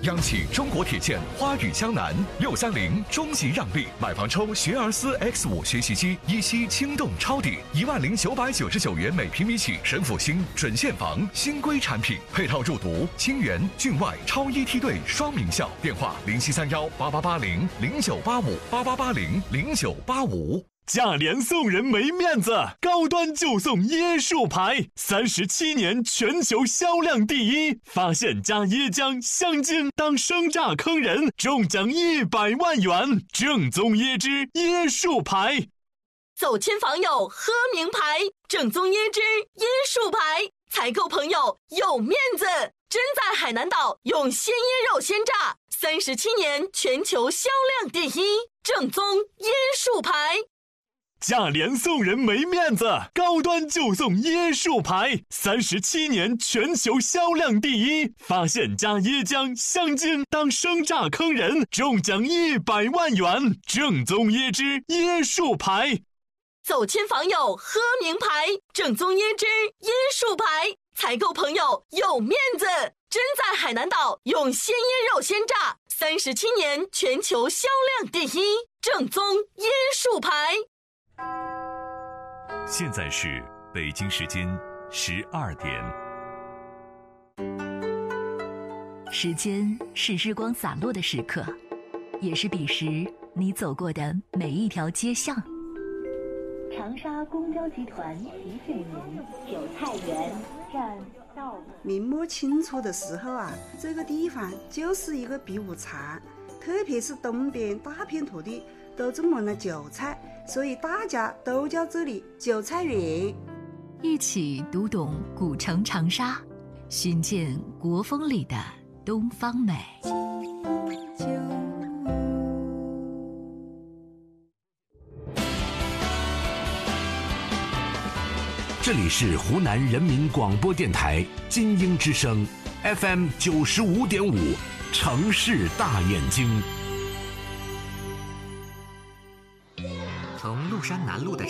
央企中国铁建花语江南630中级让利，买房抽学而思 X5 学习机，一息轻动抄底10999元每平米起，神府新准现房新规产品，配套入读清源、郡外超一梯队双名校，电话07318880098588800985。 价廉送人没面子，高端就送椰树牌，37年全球销量第一，发现加椰浆、香精当生榨坑人，中奖100万元，正宗椰汁椰树牌。 走亲访友喝名牌，正宗椰汁椰树牌，采购朋友有面子，真在海南岛用鲜椰肉鲜榨，37年全球销量第一，正宗椰树牌。 价廉送人没面子，高端就送椰树牌，37年全球销量第一，发现加椰浆、香精当生榨坑人，中奖100万元，正宗椰汁椰树牌。 走亲访友喝名牌，正宗椰汁椰树牌，采购朋友有面子，真在海南岛用鲜椰肉鲜榨，37年全球销量第一，正宗椰树牌。 现在是北京时间12点。 时间是日光洒落的时刻，也是彼时你走过的每一条街巷。 长沙公交集团提醒您，韭菜园站到了。 明摸清楚的时候啊，这个地方就是一个避暑场，特别是东边大片土地都种满了韭菜，所以大家都叫这里韭菜园。 一起读懂古城长沙，寻见国风里的东方美。 这里是湖南人民广播电台金鹰之声 FM 95.5，城市大眼睛。 从麓山南路的